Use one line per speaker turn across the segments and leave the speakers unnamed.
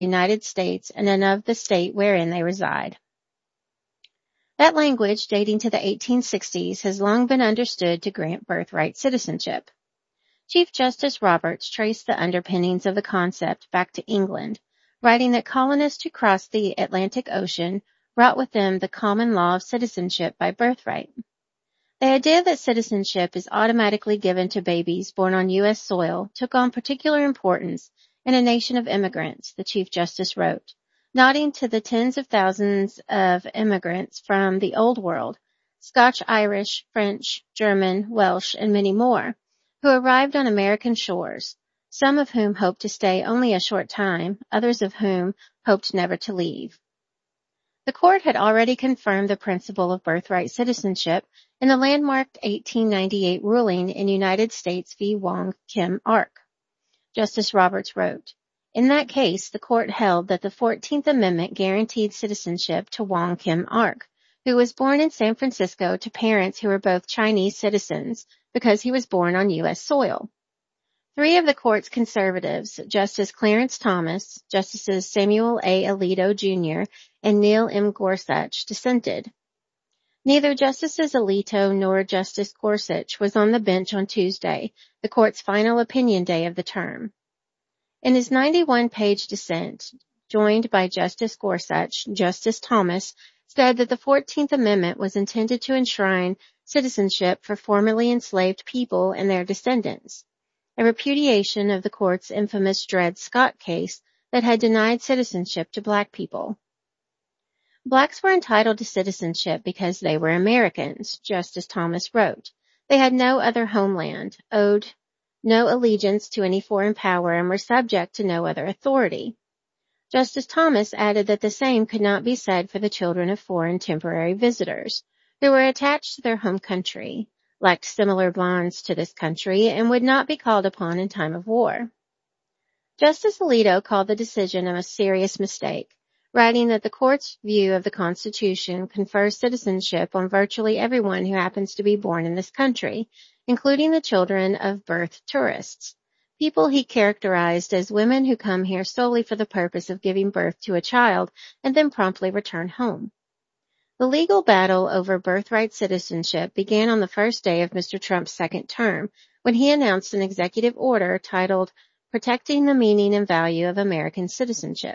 United States and of the state wherein they reside. That language, dating to the 1860s, has long been understood to grant birthright citizenship. Chief Justice Roberts traced the underpinnings of the concept back to England, writing that colonists who crossed the Atlantic Ocean brought with them the common law of citizenship by birthright. The idea that citizenship is automatically given to babies born on U.S. soil took on particular importance in a nation of immigrants, the Chief Justice wrote, nodding to the tens of thousands of immigrants from the Old World, Scotch-Irish, French, German, Welsh, and many more, who arrived on American shores, some of whom hoped to stay only a short time, others of whom hoped never to leave. The court had already confirmed the principle of birthright citizenship in the landmarked 1898 ruling in United States v. Wong Kim Ark. Justice Roberts wrote, "In that case, the court held that the 14th Amendment guaranteed citizenship to Wong Kim Ark, who was born in San Francisco to parents who were both Chinese citizens because he was born on U.S. soil." Three of the court's conservatives, Justice Clarence Thomas, Justices Samuel A. Alito, Jr., and Neil M. Gorsuch, dissented. Neither Justices Alito nor Justice Gorsuch was on the bench on Tuesday, the court's final opinion day of the term. In his 91-page dissent, joined by Justice Gorsuch, Justice Thomas said that the 14th Amendment was intended to enshrine citizenship for formerly enslaved people and their descendants, a repudiation of the court's infamous Dred Scott case that had denied citizenship to Black people. Blacks were entitled to citizenship because they were Americans, Justice Thomas wrote. They had no other homeland, owed no allegiance to any foreign power, and were subject to no other authority. Justice Thomas added that the same could not be said for the children of foreign temporary visitors, who were attached to their home country, lacked similar bonds to this country, and would not be called upon in time of war. Justice Alito called the decision a serious mistake, writing that the court's view of the Constitution confers citizenship on virtually everyone who happens to be born in this country, including the children of birth tourists, people he characterized as women who come here solely for the purpose of giving birth to a child and then promptly return home. The legal battle over birthright citizenship began on the first day of Mr. Trump's second term, when he announced an executive order titled Protecting the Meaning and Value of American Citizenship.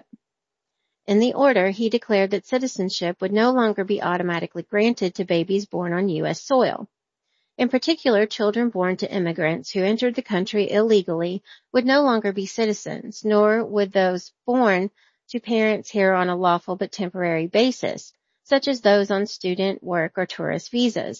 In the order, he declared that citizenship would no longer be automatically granted to babies born on U.S. soil. In particular, children born to immigrants who entered the country illegally would no longer be citizens, nor would those born to parents here on a lawful but temporary basis, such as those on student, work, or tourist visas.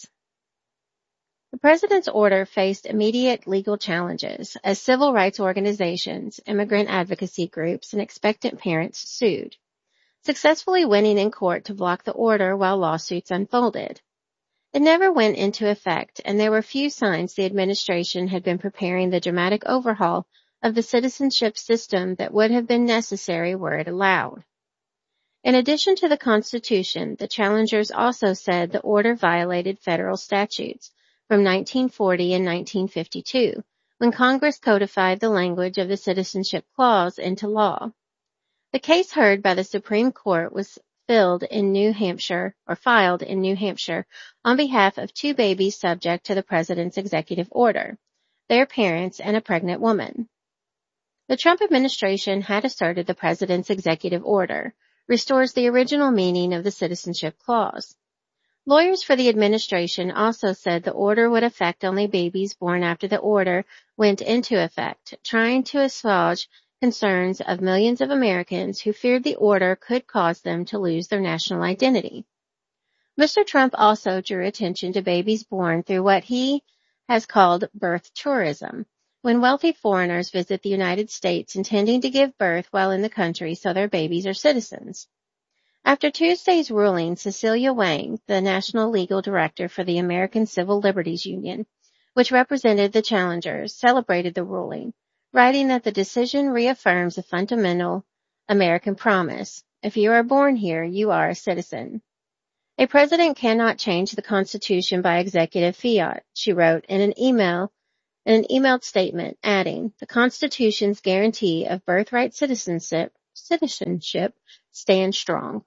The president's order faced immediate legal challenges as civil rights organizations, immigrant advocacy groups, and expectant parents sued, successfully winning in court to block the order while lawsuits unfolded. It never went into effect, and there were few signs the administration had been preparing the dramatic overhaul of the citizenship system that would have been necessary were it allowed. In addition to the Constitution, the challengers also said the order violated federal statutes from 1940 and 1952, when Congress codified the language of the Citizenship Clause into law. The case heard by the Supreme Court was filed in New Hampshire on behalf of two babies subject to the president's executive order, their parents, and a pregnant woman. The Trump administration had asserted the president's executive order restores the original meaning of the Citizenship Clause. Lawyers for the administration also said the order would affect only babies born after the order went into effect, trying to assuage concerns of millions of Americans who feared the order could cause them to lose their national identity. Mr. Trump also drew attention to babies born through what he has called birth tourism, when wealthy foreigners visit the United States intending to give birth while in the country so their babies are citizens. After Tuesday's ruling, Cecilia Wang, the National Legal Director for the American Civil Liberties Union, which represented the challengers, celebrated the ruling, writing that the decision reaffirms a fundamental American promise. If you are born here, you are a citizen. A president cannot change the Constitution by executive fiat, she wrote in an emailed statement, adding, the Constitution's guarantee of birthright citizenship citizenship stand strong.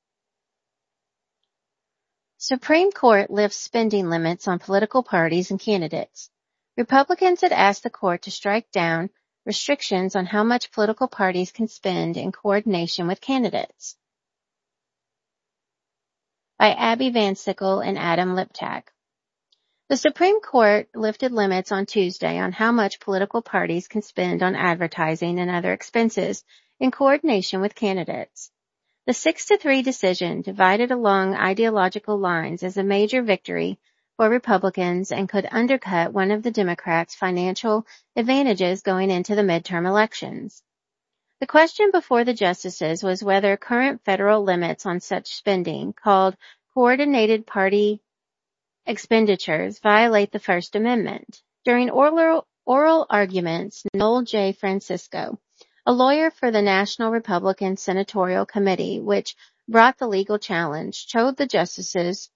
Supreme Court lifts spending limits on political parties and candidates. Republicans had asked the court to strike down restrictions on how much political parties can spend in coordination with candidates. By Abby Van Sickle and Adam Liptak. The Supreme Court lifted limits on Tuesday on how much political parties can spend on advertising and other expenses in coordination with candidates. The 6-3 decision divided along ideological lines is a major victory for Republicans and could undercut one of the Democrats' financial advantages going into the midterm elections. The question before the justices was whether current federal limits on such spending, called coordinated party expenditures, violate the First Amendment. During oral arguments, Noel J. Francisco, a lawyer for the National Republican Senatorial Committee, which brought the legal challenge, told the justices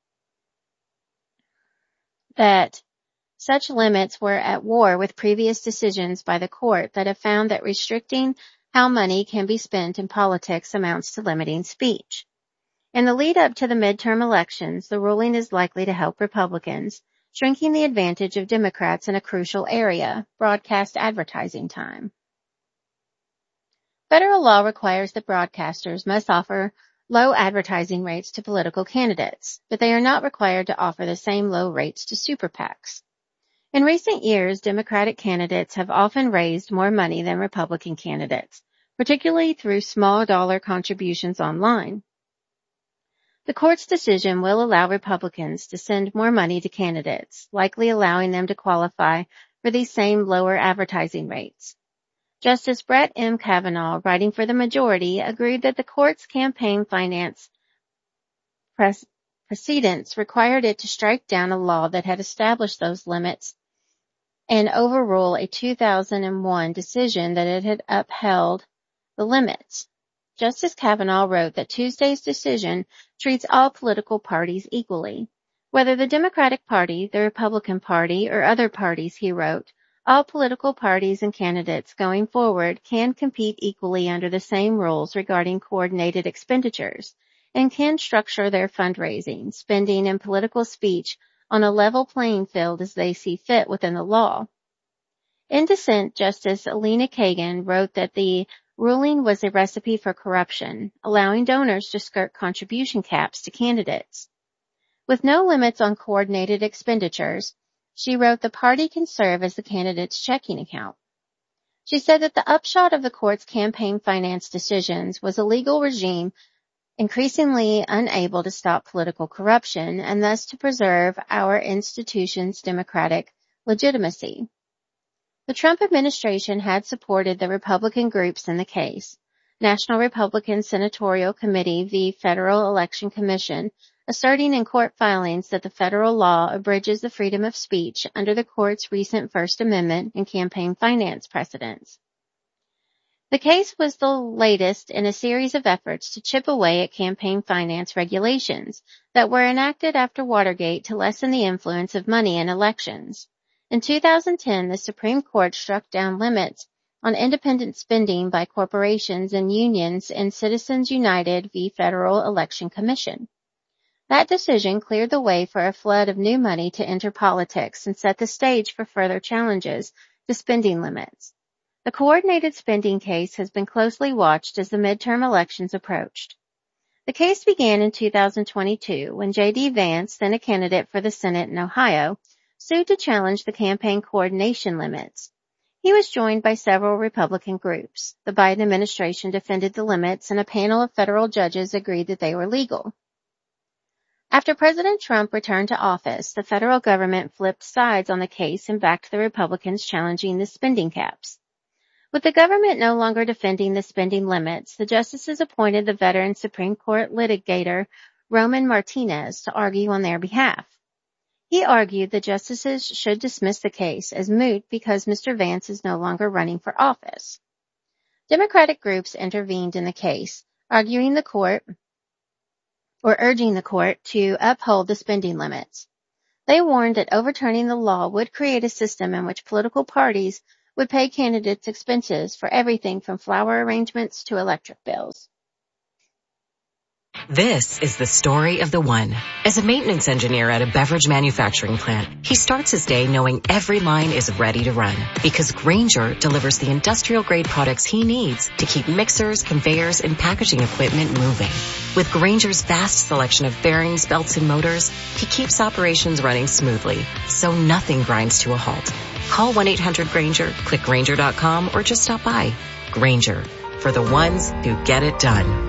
that such limits were at war with previous decisions by the court that have found that restricting how money can be spent in politics amounts to limiting speech. In the lead up to the midterm elections, the ruling is likely to help Republicans, shrinking the advantage of Democrats in a crucial area, broadcast advertising time. Federal law requires that broadcasters must offer low advertising rates to political candidates, but they are not required to offer the same low rates to super PACs. In recent years, Democratic candidates have often raised more money than Republican candidates, particularly through small dollar contributions online. The court's decision will allow Republicans to send more money to candidates, likely allowing them to qualify for these same lower advertising rates. Justice Brett M. Kavanaugh, writing for the majority, agreed that the court's campaign finance precedents required it to strike down a law that had established those limits and overrule a 2001 decision that it had upheld the limits. Justice Kavanaugh wrote that Tuesday's decision treats all political parties equally. Whether the Democratic Party, the Republican Party, or other parties, he wrote, all political parties and candidates going forward can compete equally under the same rules regarding coordinated expenditures and can structure their fundraising, spending, and political speech on a level playing field as they see fit within the law. In dissent, Justice Elena Kagan wrote that the ruling was a recipe for corruption, allowing donors to skirt contribution caps to candidates. With no limits on coordinated expenditures, she wrote the party can serve as the candidate's checking account. She said that the upshot of the court's campaign finance decisions was a legal regime increasingly unable to stop political corruption and thus to preserve our institution's democratic legitimacy. The Trump administration had supported the Republican groups in the case. National Republican Senatorial Committee v. Federal Election Commission, asserting in court filings that the federal law abridges the freedom of speech under the court's recent First Amendment and campaign finance precedents. The case was the latest in a series of efforts to chip away at campaign finance regulations that were enacted after Watergate to lessen the influence of money in elections. In 2010, the Supreme Court struck down limits on independent spending by corporations and unions in Citizens United v. Federal Election Commission. That decision cleared the way for a flood of new money to enter politics and set the stage for further challenges to spending limits. The coordinated spending case has been closely watched as the midterm elections approached. The case began in 2022 when J.D. Vance, then a candidate for the Senate in Ohio, sued to challenge the campaign coordination limits. He was joined by several Republican groups. The Biden administration defended the limits, and a panel of federal judges agreed that they were legal. After President Trump returned to office, the federal government flipped sides on the case and backed the Republicans challenging the spending caps. With the government no longer defending the spending limits, the justices appointed the veteran Supreme Court litigator Roman Martinez to argue on their behalf. He argued the justices should dismiss the case as moot because Mr. Vance is no longer running for office. Democratic groups intervened in the case, urging the court to uphold the spending limits. They warned that overturning the law would create a system in which political parties would pay candidates expenses for everything from flower arrangements to electric bills.
This is the story of the one. As a maintenance engineer at a beverage manufacturing plant, he starts his day knowing every line is ready to run because Grainger delivers the industrial-grade products he needs to keep mixers, conveyors, and packaging equipment moving. With Grainger's vast selection of bearings, belts, and motors, he keeps operations running smoothly, so nothing grinds to a halt. Call 1-800-GRAINGER, click Grainger.com, or just stop by. Grainger, for the ones who get it done.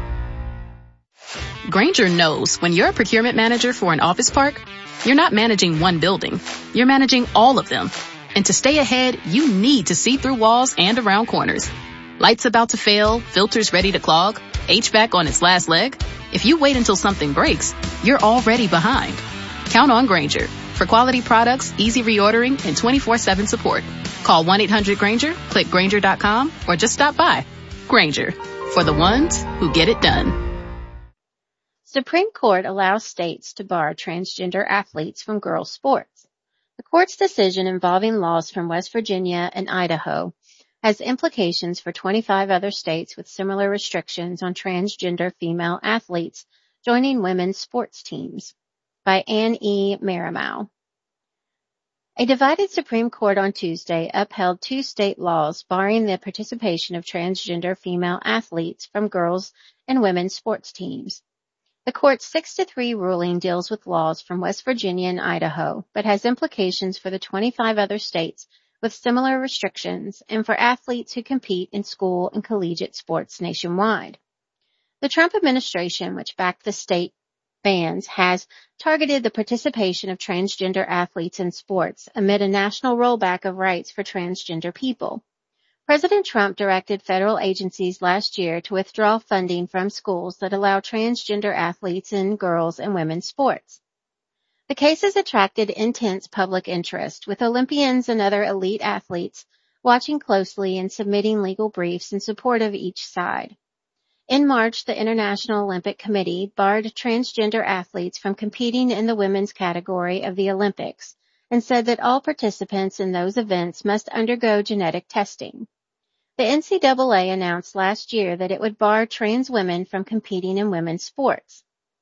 Grainger knows when you're a procurement manager for an office park, you're not managing one building. You're managing all of them. And to stay ahead, you need to see through walls and around corners. Lights about to fail, filters ready to clog, HVAC on its last leg. If you wait until something breaks, you're already behind. Count on Grainger for quality products, easy reordering, and 24/7 support. Call 1-800-GRAINGER, click Grainger.com, or just stop by. Grainger, for the ones who get it done.
Supreme Court allows states to bar transgender athletes from girls' sports. The court's decision involving laws from West Virginia and Idaho has implications for 25 other states with similar restrictions on transgender female athletes joining women's sports teams. By Anne E. Marimow. A divided Supreme Court on Tuesday upheld 2 state laws barring the participation of transgender female athletes from girls' and women's sports teams. The court's 6-3 ruling deals with laws from West Virginia and Idaho, but has implications for the 25 other states with similar restrictions and for athletes who compete in school and collegiate sports nationwide. The Trump administration, which backed the state bans, has targeted the participation of transgender athletes in sports amid a national rollback of rights for transgender people. President Trump directed federal agencies last year to withdraw funding from schools that allow transgender athletes in girls' and women's sports. The case has attracted intense public interest, with Olympians and other elite athletes watching closely and submitting legal briefs in support of each side. In March, the International Olympic Committee barred transgender athletes from competing in the women's category of the Olympics and said that all participants in those events must undergo genetic testing. The NCAA announced last year that it would bar trans women from competing in women's sports.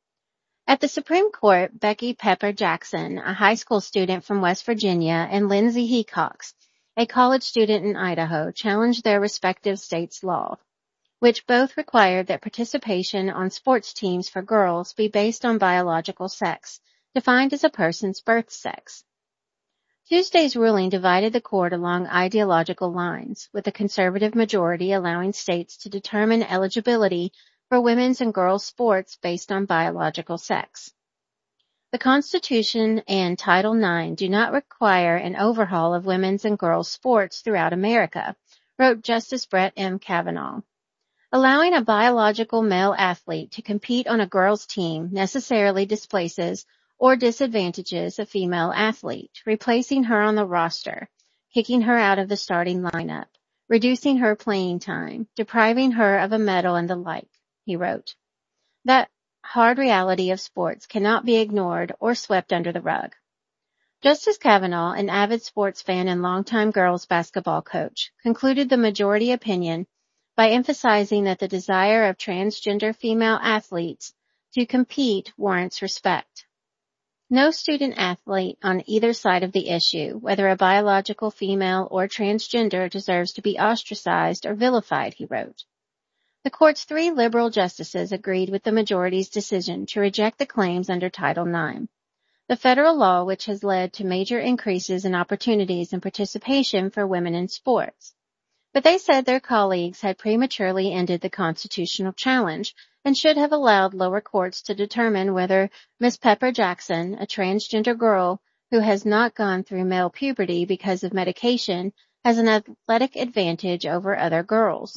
At the Supreme Court, Becky Pepper Jackson, a high school student from West Virginia, and Lindsay Hecox, a college student in Idaho, challenged their respective states' law, which both required that participation on sports teams for girls be based on biological sex, defined as a person's birth sex. Tuesday's ruling divided the court along ideological lines, with a conservative majority allowing states to determine eligibility for women's and girls' sports based on biological sex. The Constitution and Title IX do not require an overhaul of women's and girls' sports throughout America, wrote Justice Brett M. Kavanaugh. Allowing a biological male athlete to compete on a girls' team necessarily displaces or disadvantages a female athlete, replacing her on the roster, kicking her out of the starting lineup, reducing her playing time, depriving her of a medal, and the like, he wrote. That hard reality of sports cannot be ignored or swept under the rug. Justice Kavanaugh, an avid sports fan and longtime girls basketball coach, concluded the majority opinion by emphasizing that the desire of transgender female athletes to compete warrants respect. No student athlete on either side of the issue, whether a biological female or transgender, deserves to be ostracized or vilified, he wrote. The court's 3 liberal justices agreed with the majority's decision to reject the claims under Title IX, the federal law which has led to major increases in opportunities and participation for women in sports. But they said their colleagues had prematurely ended the constitutional challenge and should have allowed lower courts to determine whether Ms. Pepper Jackson, a transgender girl who has not gone through male puberty because of medication, has an athletic advantage over other girls.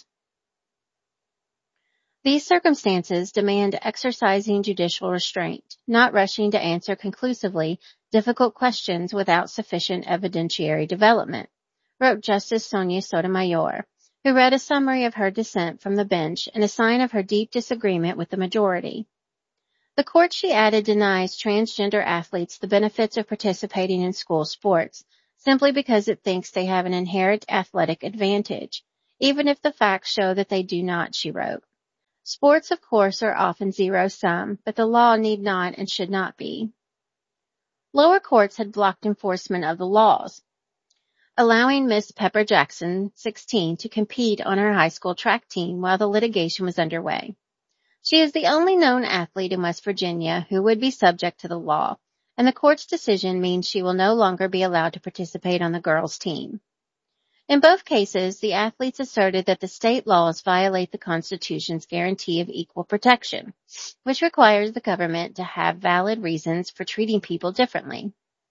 These circumstances demand exercising judicial restraint, not rushing to answer conclusively difficult questions without sufficient evidentiary development, wrote Justice Sonia Sotomayor, who read a summary of her dissent from the bench and a sign of her deep disagreement with the majority. The court, she added, denies transgender athletes the benefits of participating in school sports, simply because it thinks they have an inherent athletic advantage, even if the facts show that they do not, she wrote. Sports, of course, are often zero-sum, but the law need not and should not be. Lower courts had blocked enforcement of the laws, allowing Miss Pepper Jackson, 16, to compete on her high school track team while the litigation was underway. She is the only known athlete in West Virginia who would be subject to the law, and the court's decision means she will no longer be allowed to participate on the girls' team. In both cases, the athletes asserted that the state laws violate the Constitution's guarantee of equal protection, which requires the government to have valid reasons for treating people differently.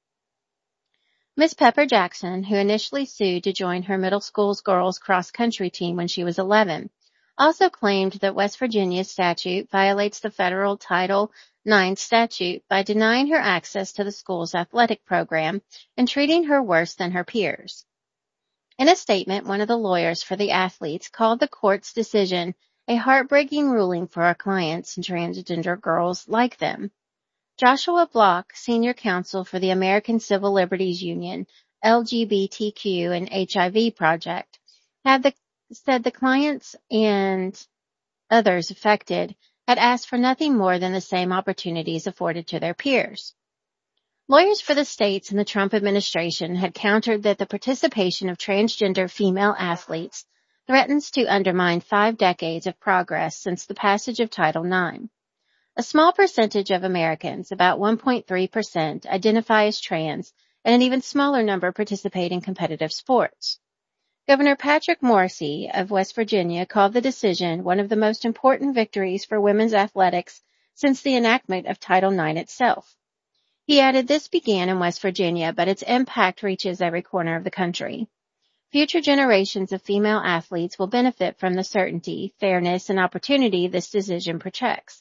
Miss Pepper Jackson, who initially sued to join her middle school's girls cross-country team when she was 11, also claimed that West Virginia's statute violates the federal Title IX statute by denying her access to the school's athletic program and treating her worse than her peers. In a statement, one of the lawyers for the athletes called the court's decision a heartbreaking ruling for our clients and transgender girls like them. Joshua Block, senior counsel for the American Civil Liberties Union, LGBTQ and HIV Project, said the clients and others affected had asked for nothing more than the same opportunities afforded to their peers. Lawyers for the states and the Trump administration had countered that the participation of transgender female athletes threatens to undermine 5 decades of progress since the passage of Title IX. A small percentage of Americans, about 1.3%, identify as trans, and an even smaller number participate in competitive sports. Governor Patrick Morrisey of West Virginia called the decision one of the most important victories for women's athletics since the enactment of Title IX itself. He added this began in West Virginia, but its impact reaches every corner of the country. Future generations of female athletes will benefit from the certainty, fairness, and opportunity this decision projects.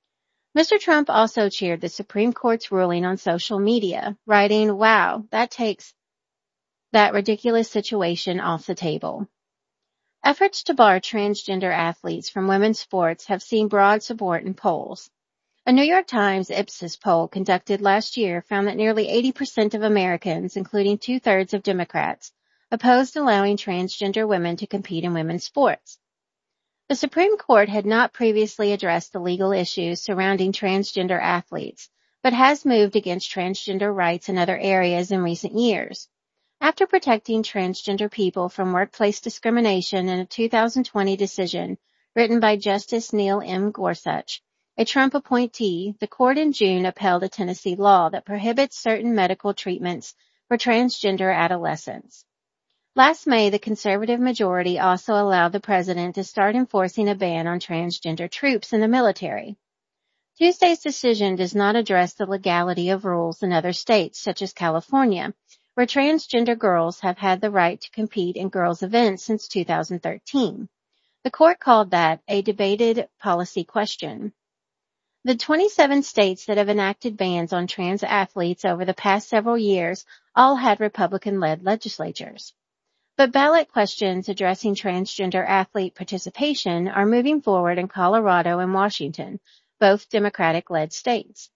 Mr. Trump also cheered the Supreme Court's ruling on social media, writing, "Wow, that takes that ridiculous situation off the table." Efforts to bar transgender athletes from women's sports have seen broad support in polls. A New York Times Ipsos poll conducted last year found that nearly 80% of Americans, including 2/3 of Democrats, opposed allowing transgender women to compete in women's sports. The Supreme Court had not previously addressed the legal issues surrounding transgender athletes, but has moved against transgender rights in other areas in recent years. After protecting transgender people from workplace discrimination in a 2020 decision written by Justice Neil M. Gorsuch, a Trump appointee, the court in June upheld a Tennessee law that prohibits certain medical treatments for transgender adolescents. Last May, the conservative majority also allowed the president to start enforcing a ban on transgender troops in the military. Tuesday's decision does not address the legality of rules in other states, such as California, where transgender girls have had the right to compete in girls' events since 2013. The court called that a debated policy question. The 27 states that have enacted bans on trans athletes over the past several years all had Republican-led legislatures. But ballot questions addressing transgender athlete participation are moving forward in Colorado and Washington, both Democratic-led states.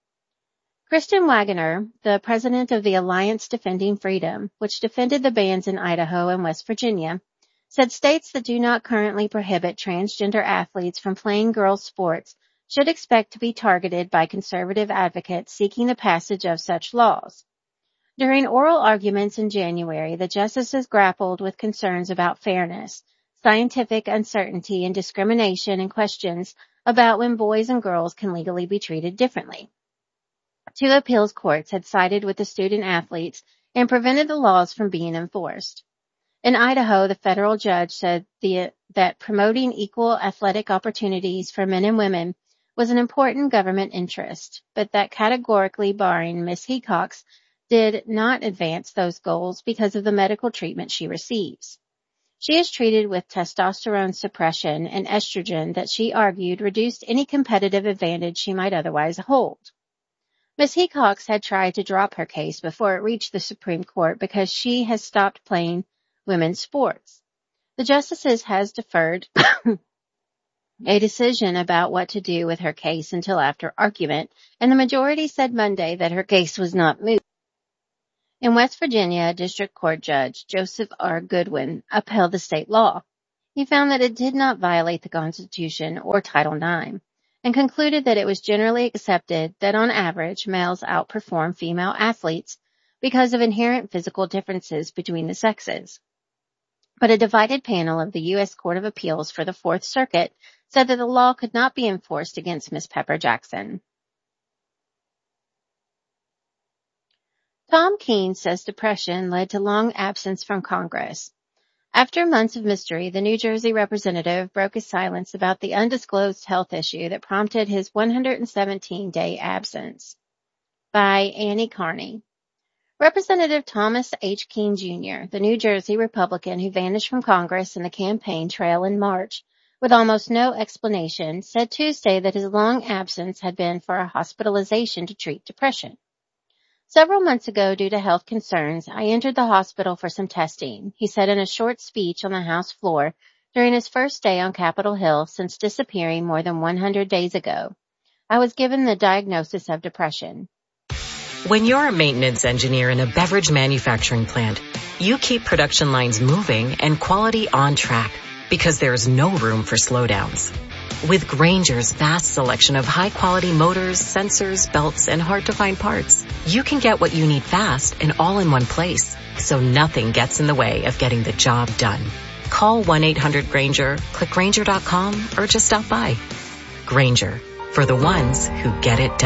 Kristen Wagoner, the president of the Alliance Defending Freedom, which defended the bans in Idaho and West Virginia, said states that do not currently prohibit transgender athletes from playing girls' sports should expect to be targeted by conservative advocates seeking the passage of such laws. During oral arguments in January, the justices grappled with concerns about fairness, scientific uncertainty, and discrimination, and questions about when boys and girls can legally be treated differently. 2 appeals courts had sided with the student athletes and prevented the laws from being enforced. In Idaho, the federal judge said that promoting equal athletic opportunities for men and women was an important government interest, but that categorically barring Ms. Hecox did not advance those goals because of the medical treatment she receives. She is treated with testosterone suppression and estrogen that she argued reduced any competitive advantage she might otherwise hold. Ms. Hecox had tried to drop her case before it reached the Supreme Court because she has stopped playing women's sports. The justices has deferred a decision about what to do with her case until after argument, and the majority said Monday that her case was not moot. In West Virginia, District Court Judge Joseph R. Goodwin upheld the state law. He found that it did not violate the Constitution or Title IX, and concluded that it was generally accepted that on average males outperform female athletes because of inherent physical differences between the sexes. But a divided panel of the U.S. Court of Appeals for the Fourth Circuit said that the law could not be enforced against Miss Pepper Jackson. Tom Keene says depression led to long absence from Congress. After months of mystery, the New Jersey representative broke his silence about the undisclosed health issue that prompted his 117-day absence. By Annie Carney. Representative Thomas H. Keene, Jr., the New Jersey Republican who vanished from Congress in the campaign trail in March with almost no explanation, said Tuesday that his long absence had been for a hospitalization to treat depression. Several months ago, due to health concerns, I entered the hospital for some testing, he said in a short speech on the House floor during his first day on Capitol Hill since disappearing more than 100 days ago. I was given the diagnosis of depression.
When you're a maintenance engineer in a beverage manufacturing plant, you keep production lines moving and quality on track because there's no room for slowdowns. With Grainger's vast selection of high-quality motors, sensors, belts, and hard-to-find parts, you can get what you need fast and all in one place, so nothing gets in the way of getting the job done. Call 1-800-GRAINGER, click Grainger.com, or just stop by. Grainger, for the ones who get it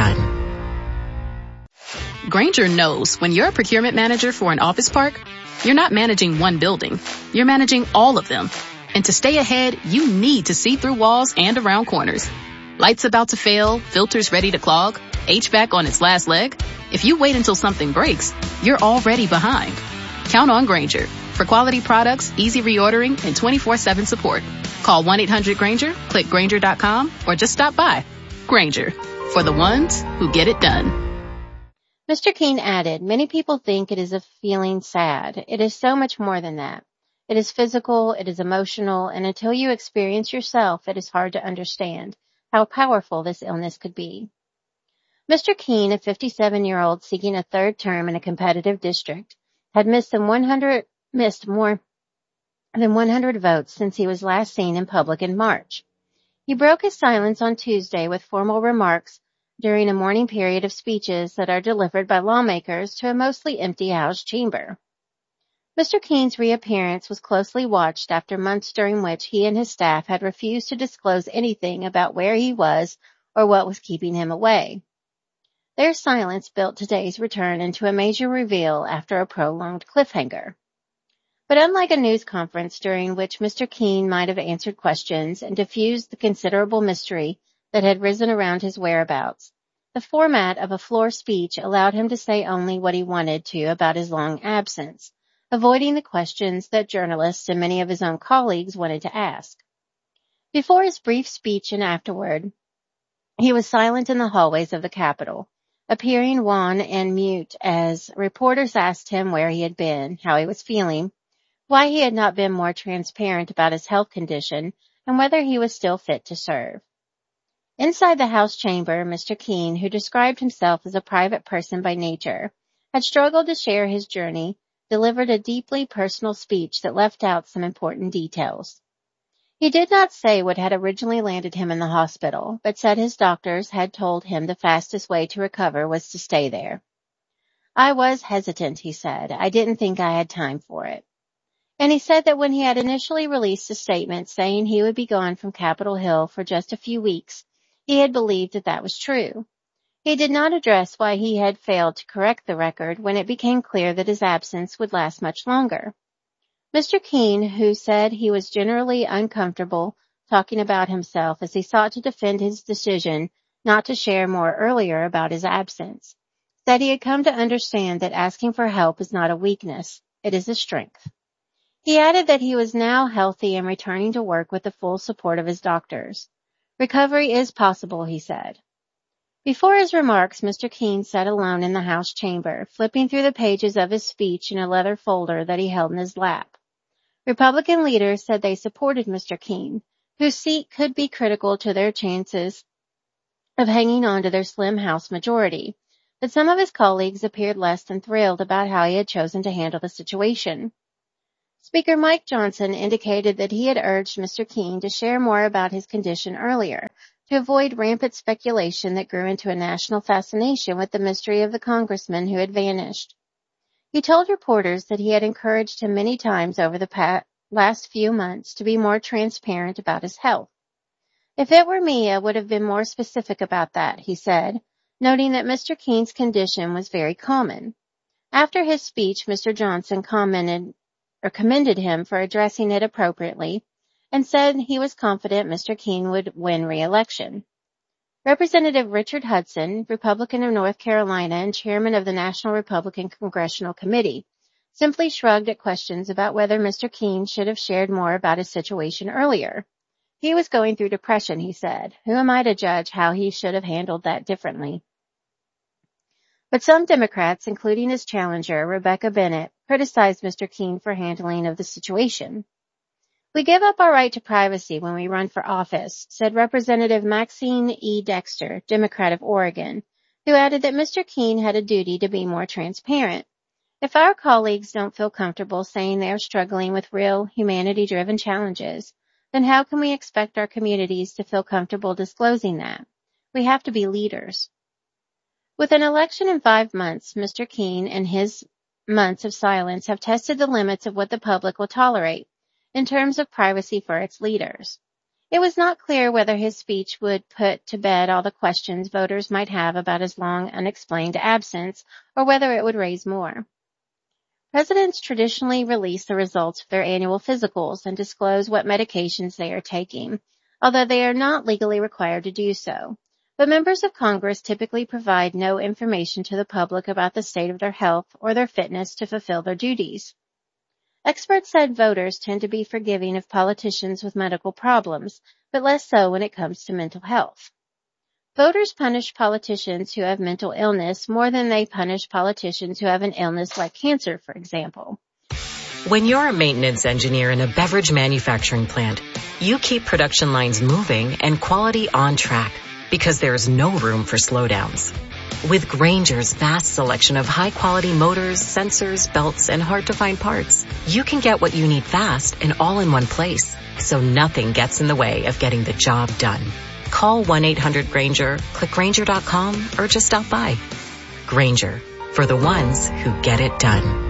done.
Grainger knows when you're a procurement manager for an office park, you're not managing one building, you're managing all of them. And to stay ahead, you need to see through walls and around corners. Lights about to fail, filters ready to clog, HVAC on its last leg. If you wait until something breaks, you're already behind. Count on Grainger for quality products, easy reordering, and 24/7 support. Call 1-800-GRAINGER, click Grainger.com, or just stop by. Grainger, for the ones who get it done.
Mr. Keene added, many people think it is a feeling sad. It is so much more than that. It is physical, it is emotional, and until you experience yourself, it is hard to understand how powerful this illness could be. Mr. Keene, a 57-year-old seeking a third term in a competitive district, had missed more than 100 votes since he was last seen in public in March. He broke his silence on Tuesday with formal remarks during a morning period of speeches that are delivered by lawmakers to a mostly empty House chamber. Mr. Keene's reappearance was closely watched after months during which he and his staff had refused to disclose anything about where he was or what was keeping him away. Their silence built today's return into a major reveal after a prolonged cliffhanger. But unlike a news conference during which Mr. Keene might have answered questions and diffused the considerable mystery that had risen around his whereabouts, the format of a floor speech allowed him to say only what he wanted to about his long absence, avoiding the questions that journalists and many of his own colleagues wanted to ask. Before his brief speech and afterward, he was silent in the hallways of the Capitol, appearing wan and mute as reporters asked him where he had been, how he was feeling, why he had not been more transparent about his health condition, and whether he was still fit to serve. Inside the House chamber, Mr. Keene, who described himself as a private person by nature, had struggled to share his journey, delivered a deeply personal speech that left out some important details. He did not say what had originally landed him in the hospital, but said his doctors had told him the fastest way to recover was to stay there. I was hesitant, he said. I didn't think I had time for it. And he said that when he had initially released a statement saying he would be gone from Capitol Hill for just a few weeks, he had believed that that was true. He did not address why he had failed to correct the record when it became clear that his absence would last much longer. Mr. Keene, who said he was generally uncomfortable talking about himself as he sought to defend his decision not to share more earlier about his absence, said he had come to understand that asking for help is not a weakness, it is a strength. He added that he was now healthy and returning to work with the full support of his doctors. Recovery is possible, he said. Before his remarks, Mr. Keene sat alone in the House chamber, flipping through the pages of his speech in a leather folder that he held in his lap. Republican leaders said they supported Mr. Keene, whose seat could be critical to their chances of hanging on to their slim House majority, but some of his colleagues appeared less than thrilled about how he had chosen to handle the situation. Speaker Mike Johnson indicated that he had urged Mr. Keene to share more about his condition earlier, to avoid rampant speculation that grew into a national fascination with the mystery of the congressman who had vanished. He told reporters that he had encouraged him many times over the last few months to be more transparent about his health. If it were me, I would have been more specific about that, he said, noting that Mr. Keene's condition was very common. After his speech, Mr. Johnson commended him for addressing it appropriately and said he was confident Mr. Keene would win re-election. Representative Richard Hudson, Republican of North Carolina and chairman of the National Republican Congressional Committee, simply shrugged at questions about whether Mr. Keene should have shared more about his situation earlier. He was going through depression, he said. Who am I to judge how he should have handled that differently? But some Democrats, including his challenger, Rebecca Bennett, criticized Mr. Keene for handling of the situation. We give up our right to privacy when we run for office, said Representative Maxine E. Dexter, Democrat of Oregon, who added that Mr. Keene had a duty to be more transparent. If our colleagues don't feel comfortable saying they are struggling with real, humanity-driven challenges, then how can we expect our communities to feel comfortable disclosing that? We have to be leaders. With an election in 5 months, Mr. Keene and his months of silence have tested the limits of what the public will tolerate in terms of privacy for its leaders. It was not clear whether his speech would put to bed all the questions voters might have about his long unexplained absence, or whether it would raise more. Presidents traditionally release the results of their annual physicals and disclose what medications they are taking, although they are not legally required to do so. But members of Congress typically provide no information to the public about the state of their health or their fitness to fulfill their duties. Experts said voters tend to be forgiving of politicians with medical problems, but less so when it comes to mental health. Voters punish politicians who have mental illness more than they punish politicians who have an illness like cancer, for example.
When you're a maintenance engineer in a beverage manufacturing plant, you keep production lines moving and quality on track because there's no room for slowdowns. With Grainger's vast selection of high-quality motors, sensors, belts, and hard-to-find parts, you can get what you need fast and all in one place, so nothing gets in the way of getting the job done. Call 1-800-GRAINGER, click Grainger.com, or just stop by. Grainger, for the ones who get it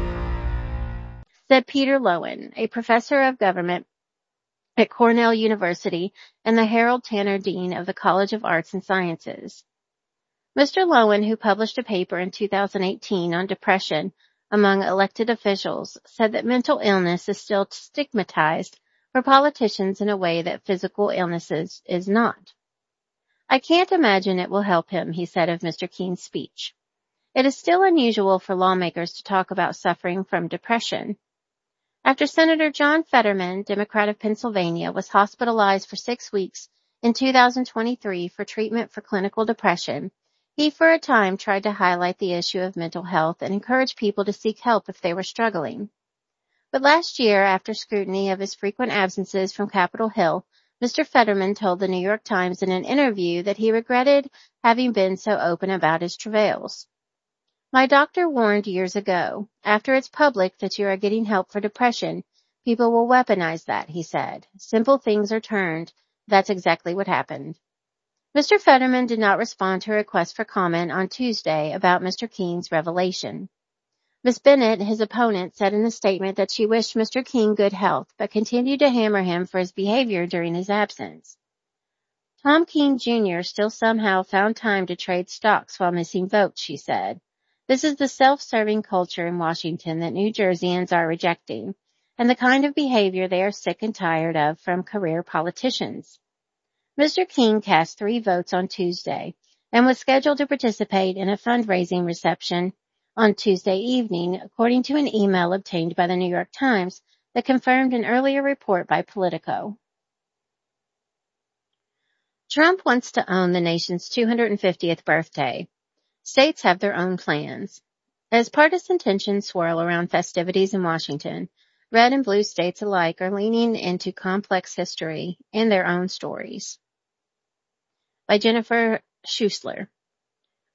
done.
Said Peter Lowen, a professor of government at Cornell University and the Harold Tanner Dean of the College of Arts and Sciences. Mr. Lowen, who published a paper in 2018 on depression among elected officials, said that mental illness is still stigmatized for politicians in a way that physical illnesses is not. I can't imagine it will help him, he said of Mr. Keene's speech. It is still unusual for lawmakers to talk about suffering from depression. After Senator John Fetterman, Democrat of Pennsylvania, was hospitalized for 6 weeks in 2023 for treatment for clinical depression, he for a time tried to highlight the issue of mental health and encourage people to seek help if they were struggling. But last year, after scrutiny of his frequent absences from Capitol Hill, Mr. Fetterman told the New York Times in an interview that he regretted having been so open about his travails. My doctor warned years ago, after it's public that you are getting help for depression, people will weaponize that, he said. Simple things are turned. That's exactly what happened. Mr. Fetterman did not respond to a request for comment on Tuesday about Mr. Keene's revelation. Ms. Bennett, his opponent, said in a statement that she wished Mr. Keene good health, but continued to hammer him for his behavior during his absence. Tom Keene Jr. still somehow found time to trade stocks while missing votes, she said. This is the self-serving culture in Washington that New Jerseyans are rejecting, and the kind of behavior they are sick and tired of from career politicians. Mr. Keene cast 3 votes on Tuesday and was scheduled to participate in a fundraising reception on Tuesday evening, according to an email obtained by the New York Times that confirmed an earlier report by Politico. Trump wants to own the nation's 250th birthday. States have their own plans. As partisan tensions swirl around festivities in Washington, red and blue states alike are leaning into complex history and their own stories. By Jennifer Schuessler.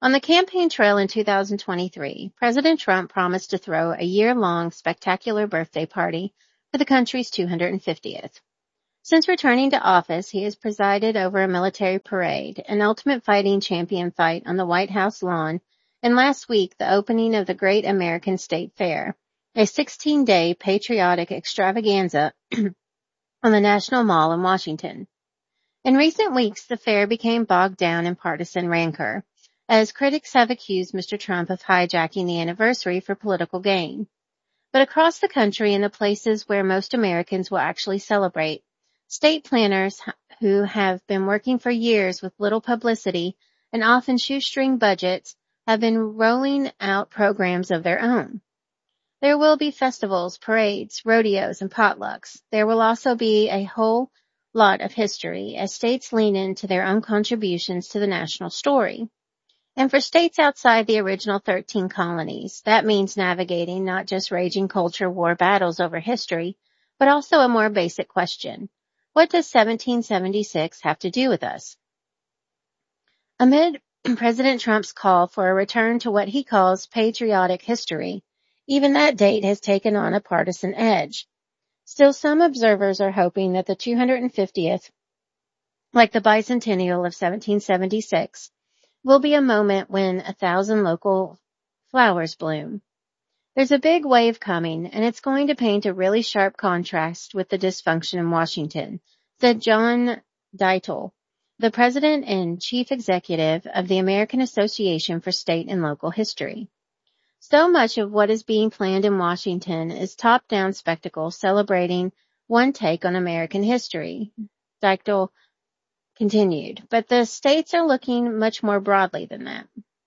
On the campaign trail in 2023, President Trump promised to throw a year-long spectacular birthday party for the country's 250th. Since returning to office, he has presided over a military parade, an Ultimate Fighting Champion fight on the White House lawn, and last week the opening of the Great American State Fair, a 16-day patriotic extravaganza on the National Mall in Washington. In recent weeks, the fair became bogged down in partisan rancor, as critics have accused Mr. Trump of hijacking the anniversary for political gain. But across the country, in the places where most Americans will actually celebrate, state planners who have been working for years with little publicity and often shoestring budgets have been rolling out programs of their own. There will be festivals, parades, rodeos, and potlucks. There will also be a whole lot of history as states lean into their own contributions to the national story. And for states outside the original 13 colonies, that means navigating not just raging culture war battles over history, but also a more basic question. What does 1776 have to do with us? Amid President Trump's call for a return to what he calls patriotic history, even that date has taken on a partisan edge. Still, some observers are hoping that the 250th, like the bicentennial of 1776, will be a moment when 1,000 local flowers bloom. There's a big wave coming, and it's going to paint a really sharp contrast with the dysfunction in Washington, said John Deitel, the president and chief executive of the American Association for State and Local History. So much of what is being planned in Washington is top-down spectacle celebrating one take on American history, Deitel continued, but the states are looking much more broadly than that.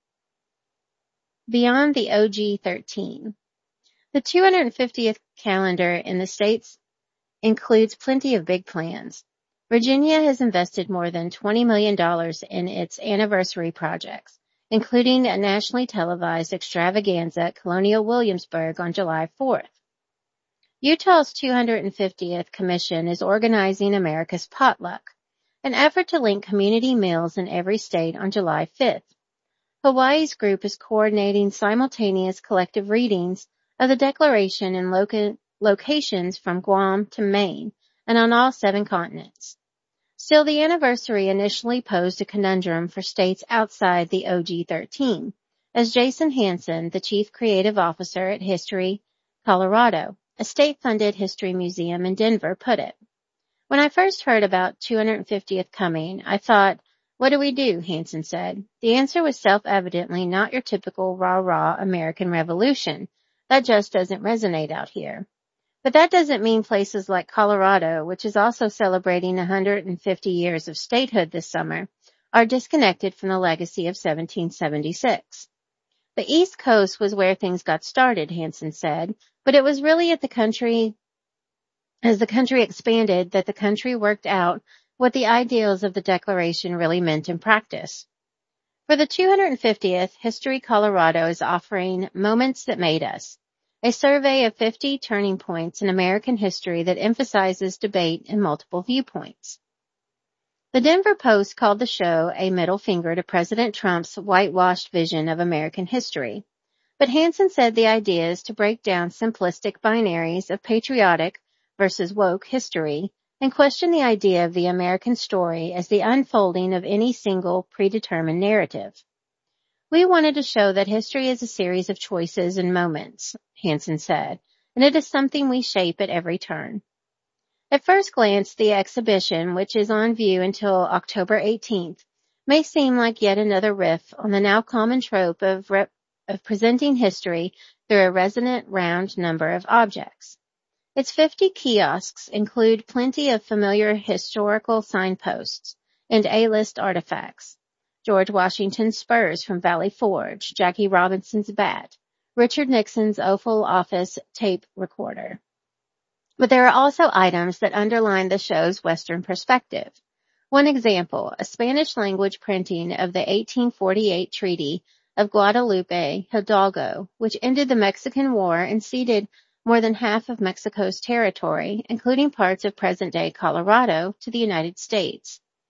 Beyond the OG 13. The 250th calendar in the states includes plenty of big plans. Virginia has invested more than $20 million in its anniversary projects, including a nationally televised extravaganza at Colonial Williamsburg on July 4th. Utah's 250th Commission is organizing America's Potluck, an effort to link community meals in every state on July 5th. Hawaii's group is coordinating simultaneous collective readings of the Declaration in locations from Guam to Maine and on all 7 continents. Still, the anniversary initially posed a conundrum for states outside the OG 13, as Jason Hansen, the chief creative officer at History Colorado, a state-funded history museum in Denver, put it. When I first heard about 250th coming, I thought, what do we do? Hansen said. The answer was self-evidently not your typical rah-rah American Revolution. That just doesn't resonate out here. But that doesn't mean places like Colorado, which is also celebrating 150 years of statehood this summer, are disconnected from the legacy of 1776. The East Coast was where things got started, Hansen said, but it was really as the country expanded that the country worked out what the ideals of the Declaration really meant in practice. For the 250th, History Colorado is offering Moments That Made Us, a survey of 50 turning points in American history that emphasizes debate and multiple viewpoints. The Denver Post called the show a middle finger to President Trump's whitewashed vision of American history. But Hansen said the idea is to break down simplistic binaries of patriotic versus woke history and question the idea of the American story as the unfolding of any single predetermined narrative. We wanted to show that history is a series of choices and moments, Hansen said, and it is something we shape at every turn. At first glance, the exhibition, which is on view until October 18th, may seem like yet another riff on the now common trope of presenting history through a resonant round number of objects. Its 50 kiosks include plenty of familiar historical signposts and A-list artifacts. George Washington's spurs from Valley Forge, Jackie Robinson's bat, Richard Nixon's Oval Office tape recorder. But there are also items that underline the show's Western perspective. One example, a Spanish-language printing of the 1848 Treaty of Guadalupe Hidalgo, which ended the Mexican War and ceded more than half of Mexico's territory, including parts of present-day Colorado, to the United States.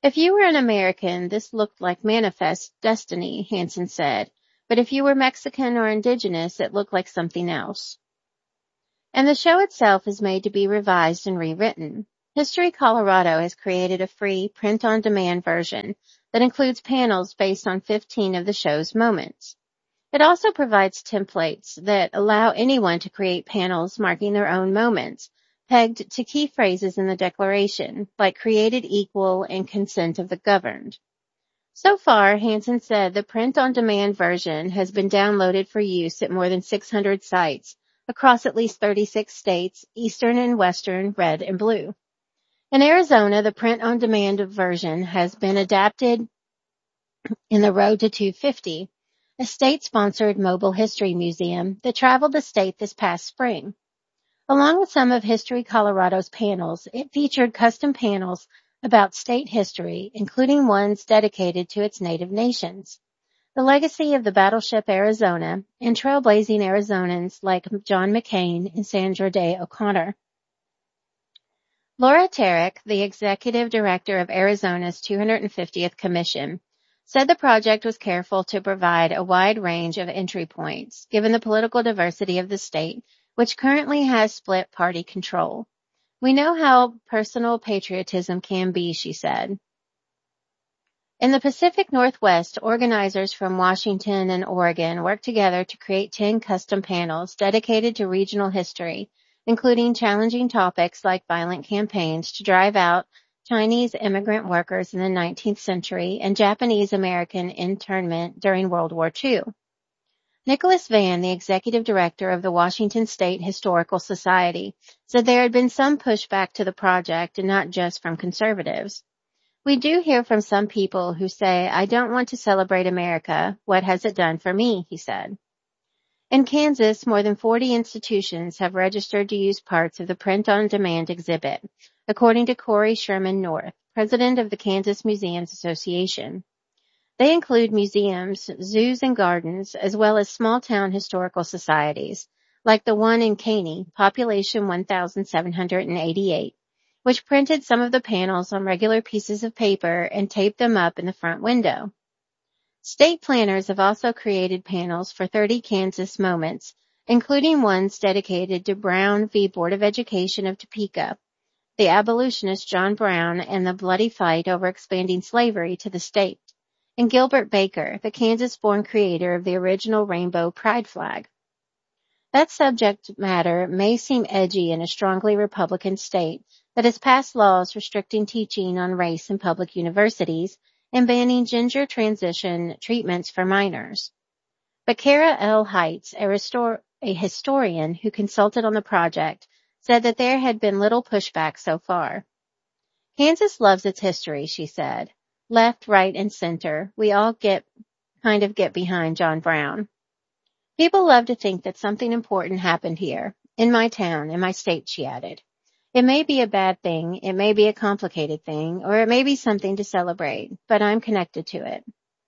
If you were an American, this looked like manifest destiny, Hansen said, but if you were Mexican or indigenous, it looked like something else. And the show itself is made to be revised and rewritten. History Colorado has created a free print-on-demand version that includes panels based on 15 of the show's moments. It also provides templates that allow anyone to create panels marking their own moments, pegged to key phrases in the Declaration, like created equal and consent of the governed. So far, Hansen said the print-on-demand version has been downloaded for use at more than 600 sites across at least 36 states, eastern and western, red and blue. In Arizona, the print-on-demand version has been adapted in the Road to 250, a state-sponsored mobile history museum that traveled the state this past spring. Along with some of History Colorado's panels, it featured custom panels about state history, including ones dedicated to its native nations, the legacy of the battleship Arizona, and trailblazing Arizonans like John McCain and Sandra Day O'Connor. Laura Tarek, the executive director of Arizona's 250th Commission, said the project was careful to provide a wide range of entry points, given the political diversity of the state, which currently has split party control. We know how personal patriotism can be, she said. In the Pacific Northwest, organizers from Washington and Oregon worked together to create 10 custom panels dedicated to regional history, including challenging topics like violent campaigns to drive out Chinese immigrant workers in the 19th century and Japanese-American internment during World War II. Nicholas Vann, the executive director of the Washington State Historical Society, said there had been some pushback to the project and not just from conservatives. We do hear from some people who say, I don't want to celebrate America. What has it done for me? He said. In Kansas, more than 40 institutions have registered to use parts of the print-on-demand exhibit, according to Corey Sherman North, president of the Kansas Museums Association. They include museums, zoos and gardens, as well as small-town historical societies, like the one in Caney, population 1,788, which printed some of the panels on regular pieces of paper and taped them up in the front window. State planners have also created panels for 30 Kansas moments, including ones dedicated to Brown v. Board of Education of Topeka, the abolitionist John Brown and the bloody fight over expanding slavery to the state, and Gilbert Baker, the Kansas-born creator of the original rainbow pride flag. That subject matter may seem edgy in a strongly Republican state that has passed laws restricting teaching on race in public universities and banning gender transition treatments for minors. But Kara L. Heitz, a historian who consulted on the project, said that there had been little pushback so far. Kansas loves its history, she said. Left, right, and center, we all get behind John Brown. People love to think that something important happened here, in my town, in my state, she added. It may be a bad thing, it may be a complicated thing, or it may be something to celebrate, but I'm connected to it.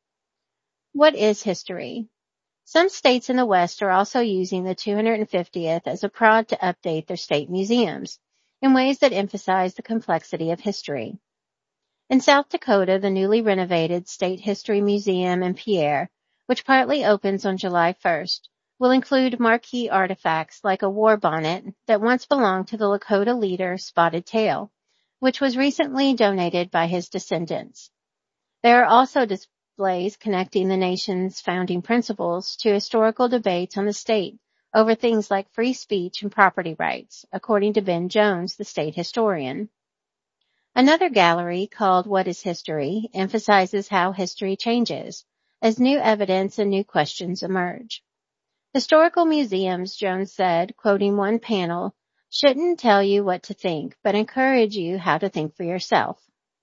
What is history? Some states in the West are also using the 250th as a prod to update their state museums in ways that emphasize the complexity of history. In South Dakota, the newly renovated State History Museum in Pierre, which partly opens on July 1st, will include marquee artifacts like a war bonnet that once belonged to the Lakota leader Spotted Tail, which was recently donated by his descendants. There are also displays connecting the nation's founding principles to historical debates on the state over things like free speech and property rights, according to Ben Jones, the state historian. Another gallery, called What is History, emphasizes how history changes as new evidence and new questions emerge. Historical museums, Jones said, quoting one panel, shouldn't tell you what to think, but encourage you how to think for yourself.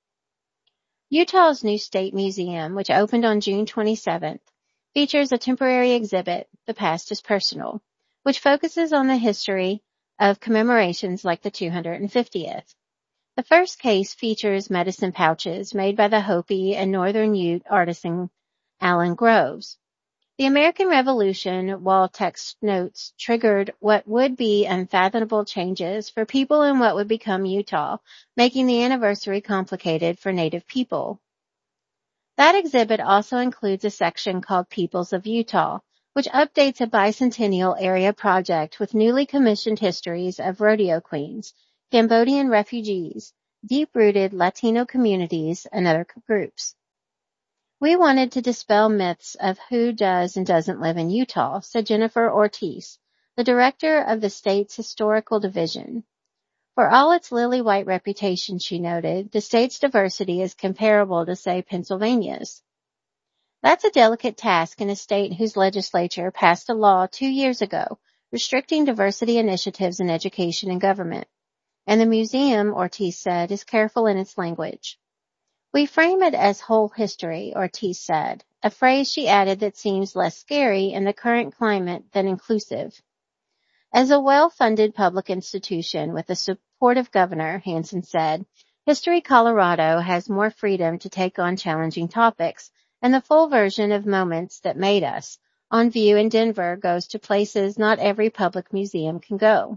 Utah's new state museum, which opened on June 27th, features a temporary exhibit, The Past is Personal, which focuses on the history of commemorations like the 250th. The first case features medicine pouches made by the Hopi and Northern Ute artisan Alan Groves. The American Revolution, wall text notes, triggered what would be unfathomable changes for people in what would become Utah, making the anniversary complicated for Native people. That exhibit also includes a section called Peoples of Utah, which updates a bicentennial area project with newly commissioned histories of rodeo queens, Cambodian refugees, deep-rooted Latino communities, and other groups. We wanted to dispel myths of who does and doesn't live in Utah, said Jennifer Ortiz, the director of the state's historical division. For all its lily-white reputation, she noted, the state's diversity is comparable to, say, Pennsylvania's. That's a delicate task in a state whose legislature passed a law 2 years ago restricting diversity initiatives in education and government. And the museum, Ortiz said, is careful in its language. We frame it as whole history, Ortiz said, a phrase she added that seems less scary in the current climate than inclusive. As a well-funded public institution with a supportive governor, Hansen said, History Colorado has more freedom to take on challenging topics, and the full version of Moments That Made Us on view in Denver goes to places not every public museum can go.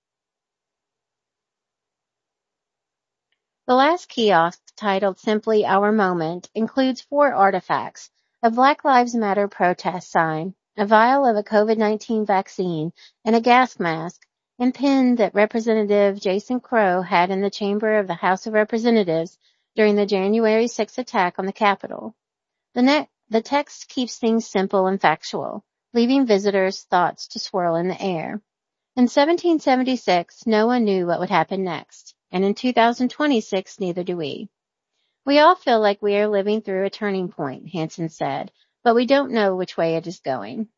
The last kiosk, titled simply Our Moment, includes 4 artifacts: a Black Lives Matter protest sign, a vial of a COVID-19 vaccine, and a gas mask, and pen that Representative Jason Crow had in the chamber of the House of Representatives during the January 6 attack on the Capitol. The text keeps things simple and factual, leaving visitors' thoughts to swirl in the air. In 1776, no one knew what would happen next, and in 2026, neither do we. We all feel like we are living through a turning point, Hansen said, but we don't know which way it is going.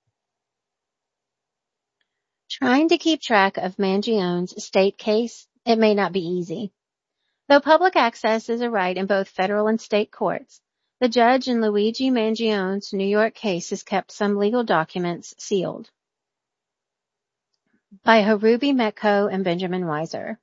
Trying to keep track of Mangione's state case, it may not be easy. Though public access is a right in both federal and state courts, the judge in Luigi Mangione's New York case has kept some legal documents sealed. By Harubi Metco and Benjamin Weiser.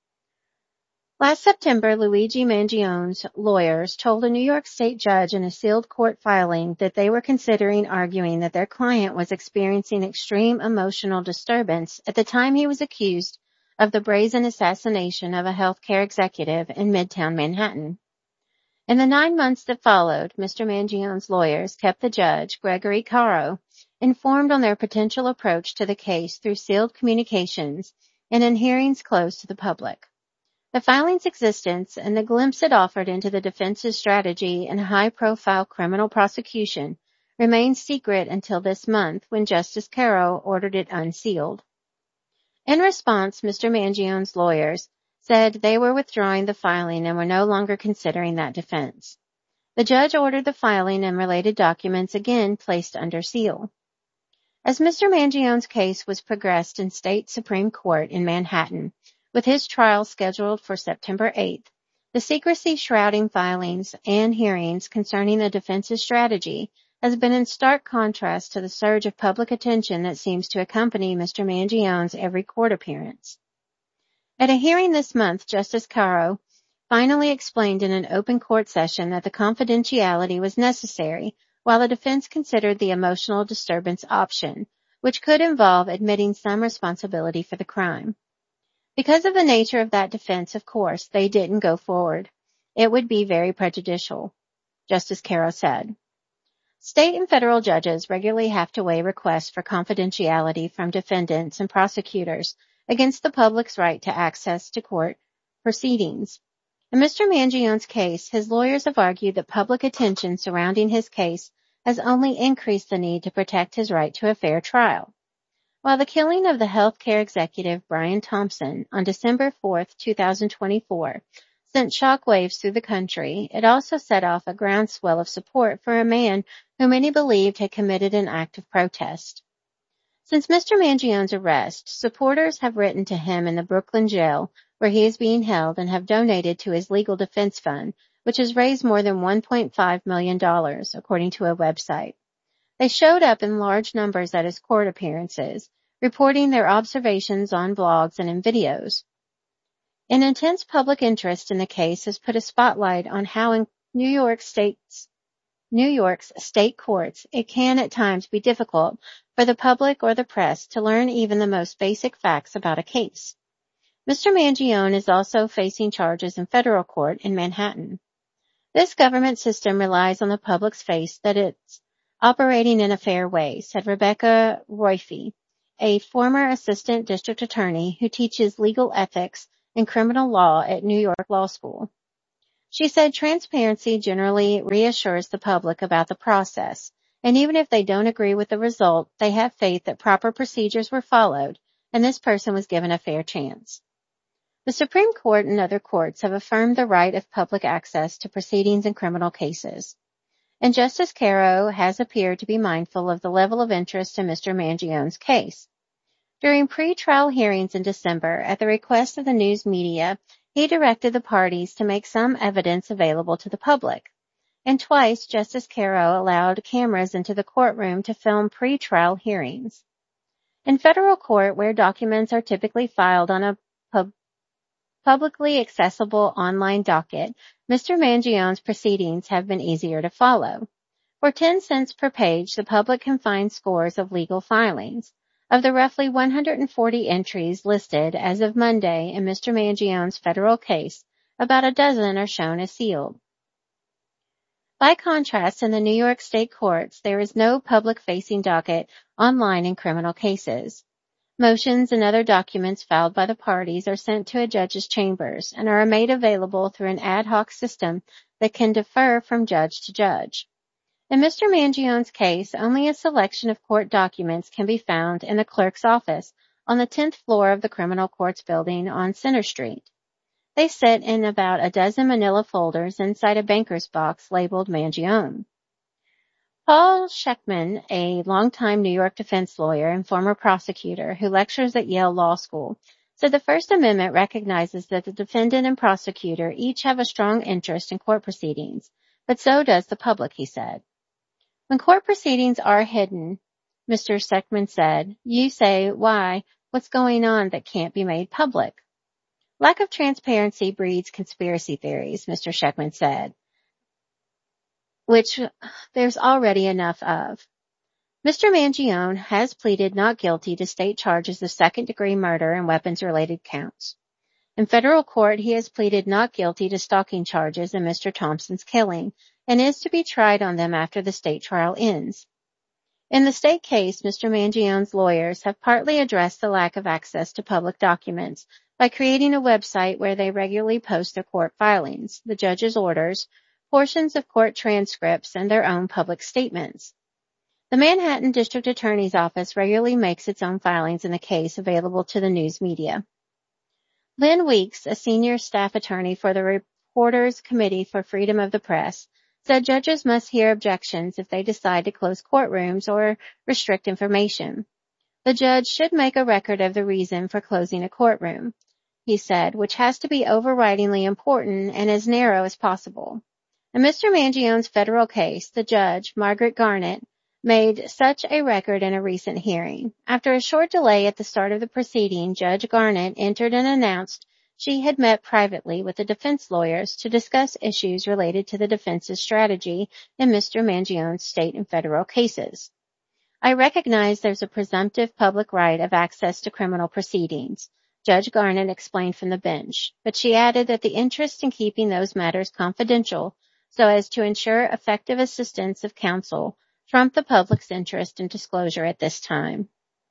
Last September, Luigi Mangione's lawyers told a New York State judge in a sealed court filing that they were considering arguing that their client was experiencing extreme emotional disturbance at the time he was accused of the brazen assassination of a healthcare executive in Midtown Manhattan. In the 9 months that followed, Mr. Mangione's lawyers kept the judge, Gregory Caro, informed on their potential approach to the case through sealed communications and in hearings closed to the public. The filing's existence and the glimpse it offered into the defense's strategy in high-profile criminal prosecution remained secret until this month when Justice Caro ordered it unsealed. In response, Mr. Mangione's lawyers said they were withdrawing the filing and were no longer considering that defense. The judge ordered the filing and related documents again placed under seal. As Mr. Mangione's case was progressed in state Supreme Court in Manhattan, with his trial scheduled for September 8th, the secrecy shrouding filings and hearings concerning the defense's strategy has been in stark contrast to the surge of public attention that seems to accompany Mr. Mangione's every court appearance. At a hearing this month, Justice Caro finally explained in an open court session that the confidentiality was necessary while the defense considered the emotional disturbance option, which could involve admitting some responsibility for the crime. Because of the nature of that defense, of course, they didn't go forward. It would be very prejudicial, Justice Caro said. State and federal judges regularly have to weigh requests for confidentiality from defendants and prosecutors against the public's right to access to court proceedings. In Mr. Mangione's case, his lawyers have argued that public attention surrounding his case has only increased the need to protect his right to a fair trial. While the killing of the healthcare executive Brian Thompson on December 4, 2024, sent shockwaves through the country, it also set off a groundswell of support for a man who many believed had committed an act of protest. Since Mr. Mangione's arrest, supporters have written to him in the Brooklyn jail where he is being held and have donated to his legal defense fund, which has raised more than $1.5 million, according to a website. They showed up in large numbers at his court appearances, reporting their observations on blogs and in videos. An intense public interest in the case has put a spotlight on how in New York State's New York's state courts, it can at times be difficult for the public or the press to learn even the most basic facts about a case. Mr. Mangione is also facing charges in federal court in Manhattan. This government system relies on the public's faith that it's operating in a fair way, said Rebecca Roife, a former assistant district attorney who teaches legal ethics and criminal law at New York Law School. She said transparency generally reassures the public about the process, and even if they don't agree with the result, they have faith that proper procedures were followed and this person was given a fair chance. The Supreme Court and other courts have affirmed the right of public access to proceedings in criminal cases. And Justice Caro has appeared to be mindful of the level of interest in Mr. Mangione's case. During pre-trial hearings in December, at the request of the news media, he directed the parties to make some evidence available to the public. And twice, Justice Caro allowed cameras into the courtroom to film pre-trial hearings. In federal court, where documents are typically filed on a publicly accessible online docket, Mr. Mangione's proceedings have been easier to follow. For 10 cents per page, the public can find scores of legal filings. Of the roughly 140 entries listed as of Monday in Mr. Mangione's federal case, about a dozen are shown as sealed. By contrast, in the New York State courts, there is no public-facing docket online in criminal cases. Motions and other documents filed by the parties are sent to a judge's chambers and are made available through an ad hoc system that can differ from judge to judge. In Mr. Mangione's case, only a selection of court documents can be found in the clerk's office on the 10th floor of the criminal courts building on Center Street. They sit in about a dozen manila folders inside a banker's box labeled Mangione. Paul Schechtman, a longtime New York defense lawyer and former prosecutor who lectures at Yale Law School, said the First Amendment recognizes that the defendant and prosecutor each have a strong interest in court proceedings, but so does the public, he said. When court proceedings are hidden, Mr. Schechtman said, you say, why, what's going on that can't be made public? Lack of transparency breeds conspiracy theories, Mr. Schechtman said, which there's already enough of. Mr. Mangione has pleaded not guilty to state charges of second-degree murder and weapons-related counts. In federal court, he has pleaded not guilty to stalking charges in Mr. Thompson's killing and is to be tried on them after the state trial ends. In the state case, Mr. Mangione's lawyers have partly addressed the lack of access to public documents by creating a website where they regularly post their court filings, the judge's orders, portions of court transcripts, and their own public statements. The Manhattan District Attorney's Office regularly makes its own filings in the case available to the news media. Lynn Weeks, a senior staff attorney for the Reporters Committee for Freedom of the Press, said judges must hear objections if they decide to close courtrooms or restrict information. The judge should make a record of the reason for closing a courtroom, he said, which has to be overridingly important and as narrow as possible. In Mr. Mangione's federal case, the judge, Margaret Garnett, made such a record in a recent hearing. After a short delay at the start of the proceeding, Judge Garnett entered and announced she had met privately with the defense lawyers to discuss issues related to the defense's strategy in Mr. Mangione's state and federal cases. I recognize there's a presumptive public right of access to criminal proceedings, Judge Garnett explained from the bench, but she added that the interest in keeping those matters confidential so as to ensure effective assistance of counsel trumped the public's interest in disclosure at this time.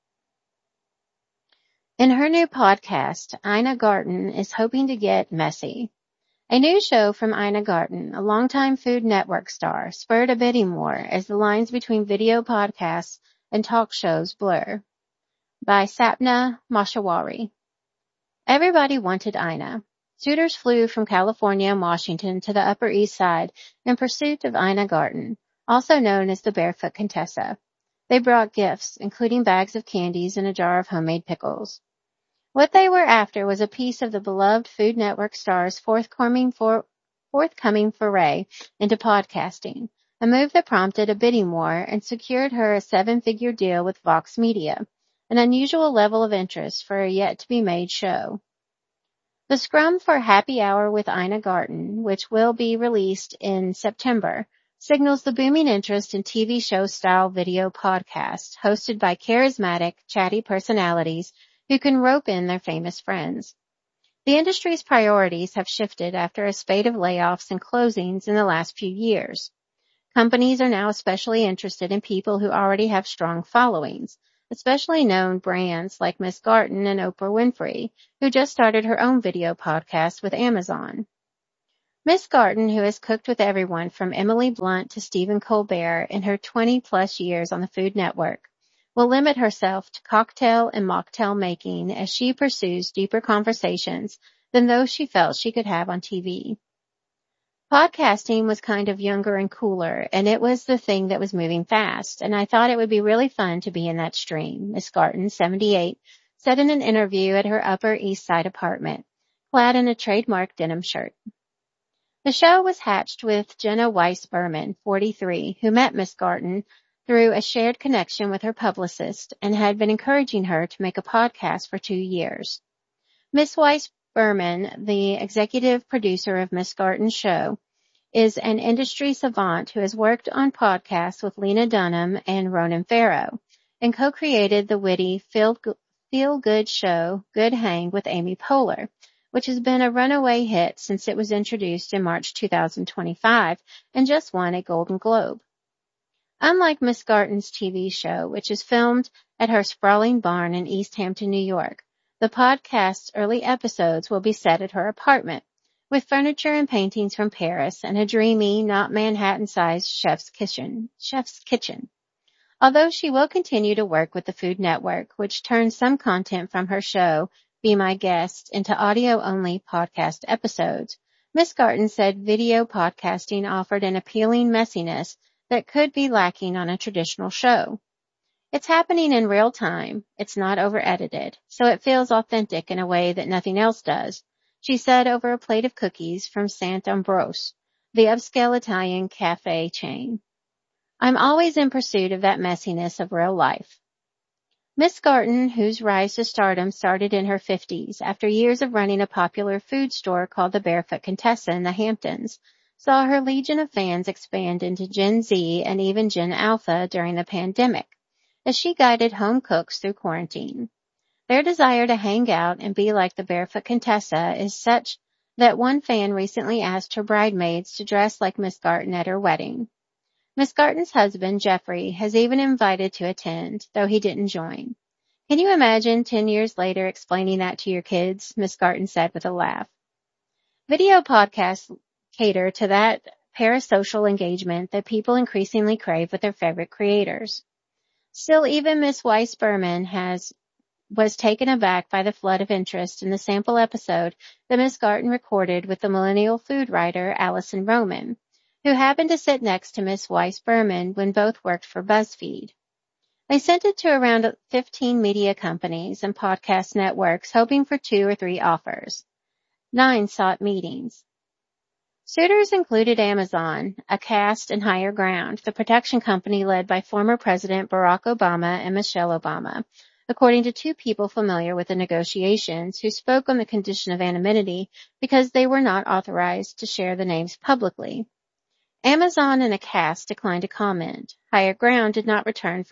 In her new podcast, Ina Garten is hoping to get messy. A new show from Ina Garten, a longtime Food Network star, spurred a bidding war as the lines between video podcasts and talk shows blur. By Sapna Mashawari. Everybody wanted Ina. Suitors flew from California and Washington to the Upper East Side in pursuit of Ina Garten, also known as the Barefoot Contessa. They brought gifts, including bags of candies and a jar of homemade pickles. What they were after was a piece of the beloved Food Network star's forthcoming foray into podcasting, a move that prompted a bidding war and secured her a 7-figure deal with Vox Media, an unusual level of interest for a yet-to-be-made show. The scrum for Happy Hour with Ina Garten, which will be released in September, signals the booming interest in TV show-style video podcasts hosted by charismatic, chatty personalities who can rope in their famous friends. The industry's priorities have shifted after a spate of layoffs and closings in the last few years. Companies are now especially interested in people who already have strong followings, especially known brands like Miss Garten and Oprah Winfrey, who just started her own video podcast with Amazon. Miss Garten, who has cooked with everyone from Emily Blunt to Stephen Colbert in her 20-plus years on the Food Network, will limit herself to cocktail and mocktail making as she pursues deeper conversations than those she felt she could have on TV. Podcasting was kind of younger and cooler, and it was the thing that was moving fast, and I thought it would be really fun to be in that stream, Miss Garten, 78, said in an interview at her Upper East Side apartment, clad in a trademark denim shirt. The show was hatched with Jenna Weiss Berman, 43, who met Miss Garten through a shared connection with her publicist and had been encouraging her to make a podcast for 2 years. Miss Weiss Berman, the executive producer of Miss Garten's show, is an industry savant who has worked on podcasts with Lena Dunham and Ronan Farrow and co-created the witty feel-good show Good Hang with Amy Poehler, which has been a runaway hit since it was introduced in March 2025 and just won a Golden Globe. Unlike Miss Garten's TV show, which is filmed at her sprawling barn in East Hampton, New York, the podcast's early episodes will be set at her apartment, with furniture and paintings from Paris and a dreamy, not Manhattan-sized chef's kitchen. Although she will continue to work with the Food Network, which turns some content from her show, Be My Guest, into audio-only podcast episodes, Miss Garten said video podcasting offered an appealing messiness that could be lacking on a traditional show. It's happening in real time. It's not over-edited, so it feels authentic in a way that nothing else does, she said over a plate of cookies from Sant'Ambrose, the upscale Italian cafe chain. I'm always in pursuit of that messiness of real life. Miss Garten, whose rise to stardom started in her 50s after years of running a popular food store called the Barefoot Contessa in the Hamptons, saw her legion of fans expand into Gen Z and even Gen Alpha during the pandemic, as she guided home cooks through quarantine. Their desire to hang out and be like the Barefoot Contessa is such that one fan recently asked her bridesmaids to dress like Miss Garten at her wedding. Miss Garten's husband, Jeffrey, has even invited to attend, though he didn't join. Can you imagine 10 years later explaining that to your kids? Miss Garten said with a laugh. Video podcasts cater to that parasocial engagement that people increasingly crave with their favorite creators. Still, even Miss Weiss Berman was taken aback by the flood of interest in the sample episode that Miss Garten recorded with the millennial food writer Allison Roman, who happened to sit next to Miss Weiss Berman when both worked for BuzzFeed. They sent it to around 15 media companies and podcast networks, hoping for 2 or 3 offers. 9 sought meetings. Suitors included Amazon, Acast, and Higher Ground, the production company led by former President Barack Obama and Michelle Obama, according to 2 people familiar with the negotiations who spoke on the condition of anonymity because they were not authorized to share the names publicly. Amazon and Acast declined to comment. Higher Ground did not return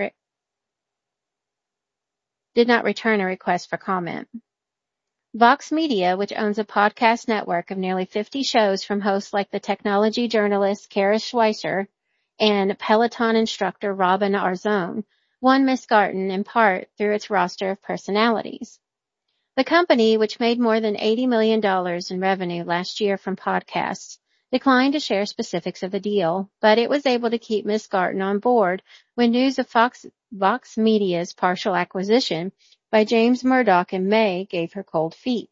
a request for comment. Vox Media, which owns a podcast network of nearly 50 shows from hosts like the technology journalist Kara Schweizer and Peloton instructor Robin Arzón, won Miss Garten in part through its roster of personalities. The company, which made more than $80 million in revenue last year from podcasts, declined to share specifics of the deal, but it was able to keep Miss Garten on board when news of Vox Media's partial acquisition by James Murdoch in May gave her cold feet.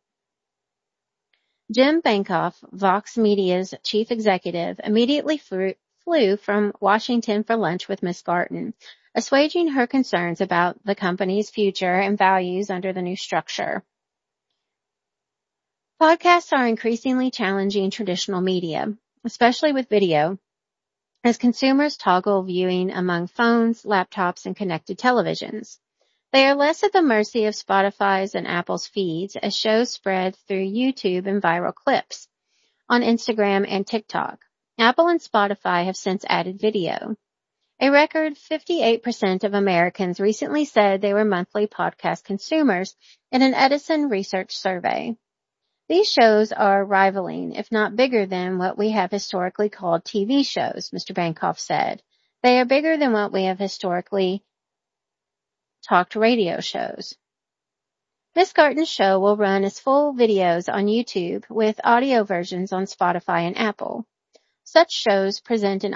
Jim Bankoff, Vox Media's chief executive, immediately flew from Washington for lunch with Miss Garten, assuaging her concerns about the company's future and values under the new structure. Podcasts are increasingly challenging traditional media, especially with video, as consumers toggle viewing among phones, laptops, and connected televisions. They are less at the mercy of Spotify's and Apple's feeds as shows spread through YouTube and viral clips on Instagram and TikTok. Apple and Spotify have since added video. A record 58% of Americans recently said they were monthly podcast consumers in an Edison research survey. These shows are rivaling, if not bigger than what we have historically called TV shows, Mr. Bankoff said. They are bigger than what we have historically talked radio shows. Miss Garton's show will run as full videos on YouTube with audio versions on Spotify and Apple. Such shows present an